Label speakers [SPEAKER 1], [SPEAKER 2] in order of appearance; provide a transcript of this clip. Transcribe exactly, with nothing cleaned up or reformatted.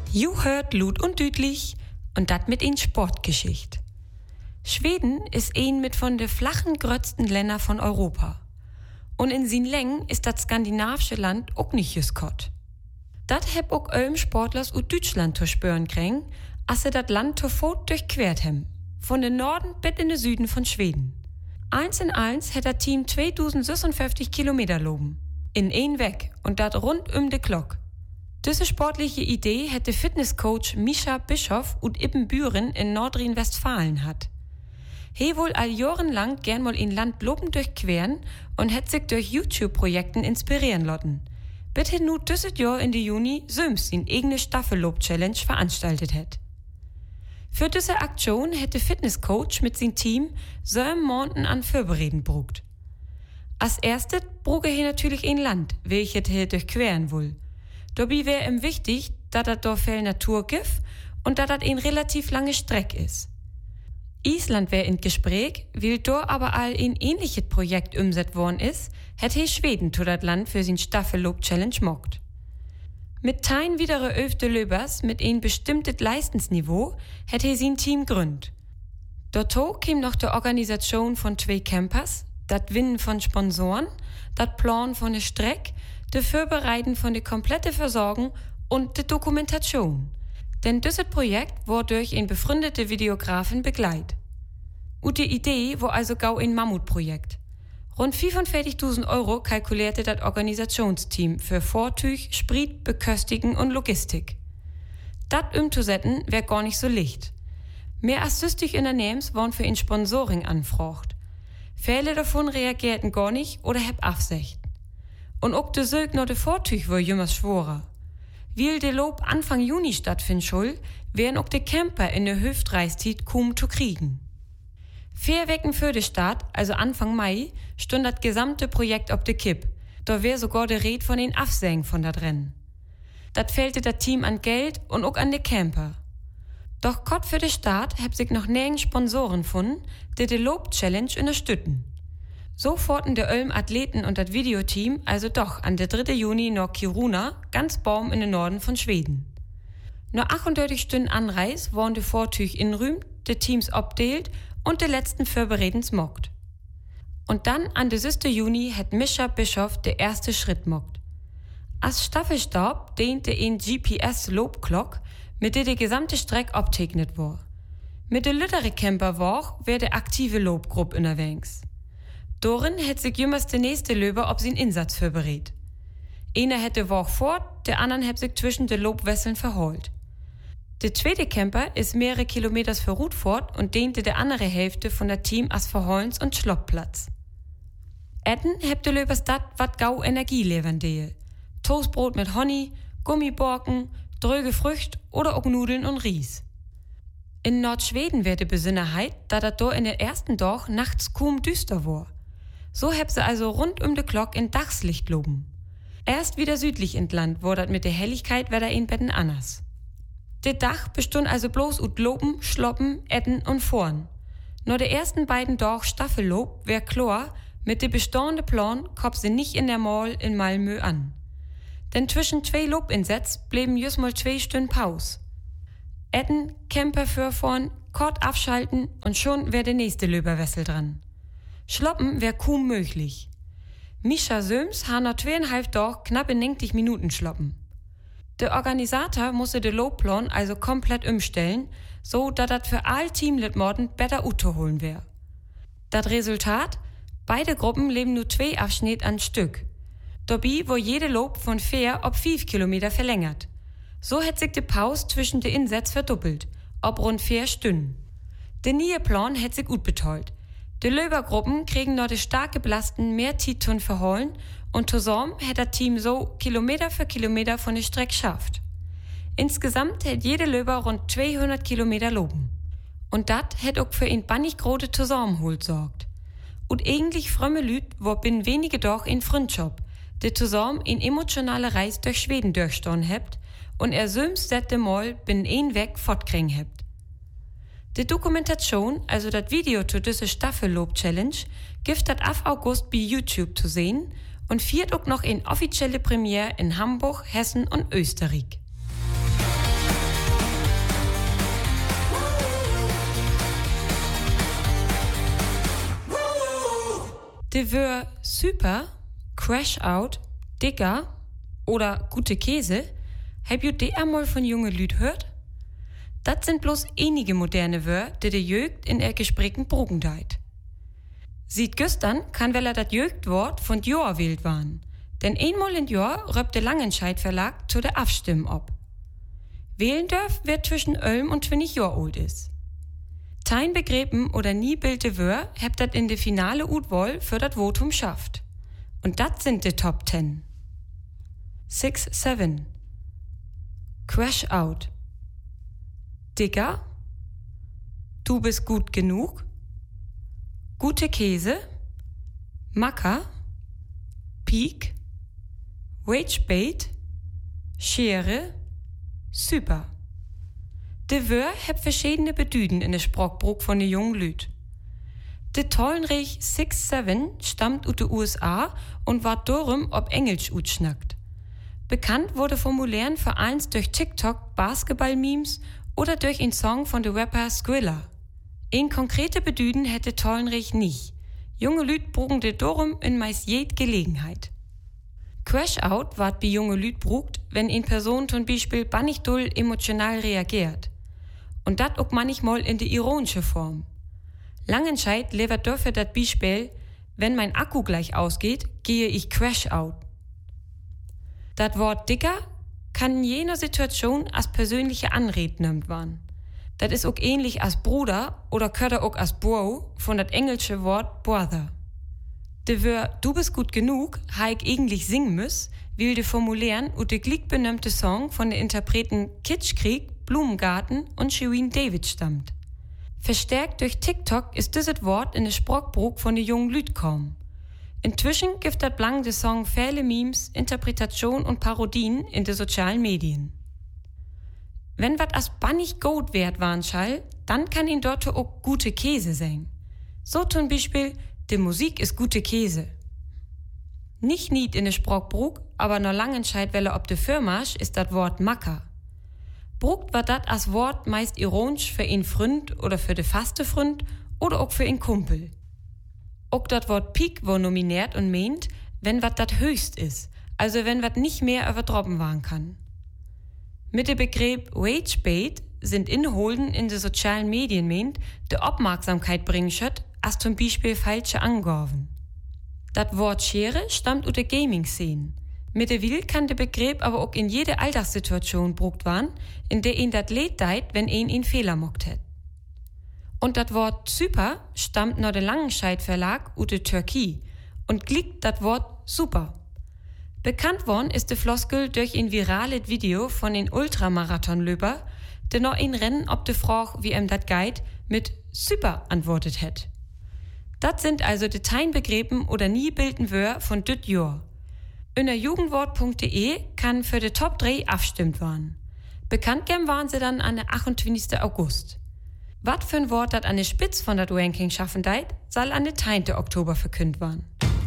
[SPEAKER 1] You hört Lut und Düdlich und dat mit in Sportgeschicht. Schweden ist ein mit von de flachen grötzten Länder von Europa. Und in sin Längen ist dat skandinavische Land auch nicht juskott. Dat heb auch öm Sportlers ut Deutschland zu spüren kriegen, als sie dat Land zu Fot durchquert hem. Von den Norden bis in den Süden von Schweden. Eins in eins hätt dat Team zweitausendsechsundfünfzig Kilometer loben. In ein weg und dat rund um de Glock. Diese sportliche Idee hätte Fitnesscoach Mischa Bischoff und Ibbenbüren in Nordrhein-Westfalen hat. He wohl all jahrelang gern mal in Land loben durchqueren und hätt sich durch YouTube-Projekten inspirieren lassen. Bitte nu dieses Jahr in die Juni söms in eigene Staffellob-Challenge veranstaltet hätt. Für diese Aktion hätte Fitnesscoach mit sein Team sieben Monaten an Vorbereden brugt. Als erstes bruge he natürlich ein Land, welches he durchqueren will. Dabei wäre ihm wichtig, dass das da viel Natur gibt und dass das ein relativ lange Streck ist. Island wäre in Gespräch, weil da aber all ein ähnliches Projekt umgesetzt worden ist, hätte Schweden zu das Land für sein Staffellob-Challenge mockt. Mit tein widere öfte Löbers mit ein bestimmtes Leistungsniveau hätte sein Team gründ. Dazu käme noch die Organisation von zwei Campers, das Winnen von Sponsoren, das Plan von der Strecke, das Vorbereiten von der komplette Versorgung und die Dokumentation. Denn dieses Projekt wurde durch einen befreundeten Videografen begleitet. Und die Idee war also gau ein Mammutprojekt. Rund fünfundvierzigtausend Euro kalkulierte das Organisationsteam für Vortüch, Sprit, Beköstigen und Logistik. Das umzusetzen wäre gar nicht so leicht. Mehr als sechzig Unternehmens waren für ihn Sponsoring anfragt. Viele davon reagierten gar nicht oder heb Absicht. Und auch de Sög noch de Vortüch war jümmers schworer. Weil de Lob Anfang Juni stattfinden soll, wären auch de Camper in der Hüftreiszeit kaum zu kriegen. Vier Wochen für de Start, also Anfang Mai, stund das gesamte Projekt ob de Kipp. Da wär sogar de Red von den Afsägen von dat Rennen. Dat fehlte dat Team an Geld und auch an de Camper. Doch kott für de Start heb sich noch nirgends Sponsoren gefunden, die de Lob-Challenge unterstützen. So forten de Ölm Athleten und das Videoteam also doch an der dritte Juni nach Kiruna, ganz Baum in den Norden von Schweden. Nur achtunddreißig Stunden Anreis waren de Vortüch in Rüm, de Teams obdeelt und de letzten Vorberedens mockt. Und dann an der siebten Juni hat Mischa Bischoff der erste Schritt mockt. Als Staffelstab dehnte ein G P S-Lobglock, mit der die gesamte Strecke abtegnet war. Mit der Lüttere Camper war, wär der aktive Lobgruppe unterwegs. Dorin hätt sich jümmers der nächste Löber ob sin Insatz vorberät. Einer hätte Woch fort, der anderen hätt sich zwischen de Lobwesseln verholt. Der zweite Camper ist mehrere Kilometers verruht fort und dehnte der andere Hälfte von der Team als Verholens- und Schloppplatz. Etten hätt de Löbers dat wat gau Energie levern dehe. Toastbrot mit Honig, Gummiborken, dröge Frücht oder auch Nudeln und Ries. In Nordschweden wär de Besonderheit, da dat do in der ersten Dag nachts kaum düster war. So heb se also rund um de Glock in Dachslicht loben. Erst wieder südlich entland war dat mit der Helligkeit wär da ein Betten anders. De Dach bestund also bloß ut Loben, Schloppen, Etten und Vorn. Nur de ersten beiden Dag Staffellob wär klar, mit de bestehende Plan komm se nicht in der Mall in Malmö an. Denn zwischen zwei Lobinsätz blieben just mal zwei Stunden Pause. Etten, Camper für vorn, kort abschalten und schon wär der nächste Löberwessel dran. Schloppen wär kaum möglich. Mischa Söms ha noch zweieinhalb Tag knappe neunzig Minuten schloppen. Der Organisator musste de Lobplan also komplett umstellen, so dat dat für all Teamlitmorden besser Uto holen wär. Dat Resultat? Beide Gruppen leben nur zwei Abschnitt an Stück. Dabei wo jede Lob von vier ob fünf Kilometer verlängert. So hätt sich die Pause zwischen de Insätze verdoppelt, ob rund vier Stunden. Der neue Plan hätt sich gut betreut. Die Löbergruppen kriegen noch de starke Belasten mehr Titun verholen und zusammen hätt das Team so Kilometer für Kilometer von der Strecke schafft. Insgesamt hätt jede Löber rund zweihundert Kilometer loben. Und dat hätt auch für ein bannig große Zusammenhalt sorgt. Und eigentlich frömme Lüd war binnen wenige Doch in Freundschaft, die zusammen in emotionale Reise durch Schweden durchstoßen hebt und er söms sette Mal binnen ein Weg fortkriegen hebt. Die Dokumentation, also das Video zu dieser Staffellob-Challenge, gibt das ab August bei YouTube zu sehen und viert auch noch in offizielle Premiere in Hamburg, Hessen und Österreich. De wör super, crash out, dicker oder gute Käse, hab ju de einmal von junge Lüd hört? Dat sind bloß einige moderne Wör, die de Jögt in er Gesprächen brugen deit. Sieht güstern kann weller dat Jögtwort von Jahr wählt waren, denn einmal in Jahr röpt de Langenscheidt Verlag zu der Abstimm ob. Wählen dürf, wer zwischen Ölm und zwanzig Jahr alt is. Tein begräben oder nie bilte Wör hebt dat in de finale Utwoll für dat Votum schafft. Und dat sind de Top Ten. six seven. Crash out. Dicker. Du bist gut genug. Gute Käse. Macker. Peak. Wagebait. Schere. Super. De Wör heb verschiedene Bedüden in de Sprachbrug von de jungen Lüd. De Tollenrich six seven stammt ut de U S A und ward darum ob Englisch utschnackt. Bekannt wurde Formulären vereins durch TikTok, Basketball-Memes oder durch einen Song von de Rapper Skrilla. Ein konkrete Bedüden hätte Tollenrich nicht. Junge Lüd brugen de darum in meist jed Gelegenheit. Crash out ward bei junge Lüd brugt, wenn in Person zum Beispiel bannig doll emotional reagiert. Und dat auch manchmal in de ironische Form. Langenscheidt levert dafür dat Beispiel, wenn mein Akku gleich ausgeht, gehe ich crash out. Dat Wort dicker kann in jener Situation als persönliche Anred nimmt waren. Dat is auch ähnlich als Bruder oder köder auch als Bro von dat englische Wort brother. De Wör du bist gut genug, ha ich eigentlich singen müss, will de formulieren und de glick benömmte Song von den Interpreten Kitschkrieg, Blumengarten und Shirin David stammt. Verstärkt durch TikTok ist dieses Wort in de Sprachbrug von de jungen Lüd kommen. Inzwischen gibt dat blang de Song viele Memes, Interpretation und Parodien in de sozialen Medien. Wenn wat as bannig gut wert waren schall, dann kann ihn dort auch gute Käse sein. So zum Beispiel, de Musik ist gute Käse. Nicht nied in de Sprachbrug, aber no Langenscheidt welle ob de Firmasch ist dat Wort Macker. Brugt war dat as Wort meist ironisch für ihn Fründ oder für de faste Fründ oder auch für ihn Kumpel. Auch dat Wort Peak wo nominiert und meint, wenn wat dat höchst is, also wenn wat nicht mehr übertroppen waren kann. Mit dem Begriff Wagebait sind Inholden in de sozialen Medien meint, de Aufmerksamkeit bringen schött, als zum Beispiel falsche Angaben. Dat Wort Schere stammt aus der Gaming-Szene. Mit der Will kann der Begriff aber auch in jede Alltagssituation brugt werden, in der ihn dat Lied deit, wenn ihn ihn Fehler mockt hat. Und dat Wort super stammt nach der Langenscheidt Verlag aus der Türkei und klickt dat Wort super. Bekannt worden ist die Floskel durch ein virales Video von den Ultramarathonlöber, der noch ein Rennen ob de Frage, wie ihm dat geht, mit super antwortet hat. Dat sind also de Teinbegriffen oder nie bilden Wör von düt Jahr. Unter jugendwort punkt de kann für de Top drei abstimmt werden. Bekannt gern waren sie dann an der achtundzwanzigsten August. Wat für ein Wort dat an der Spitz von dat Ranking schaffen deit, soll an der zehnten Oktober verkündet werden.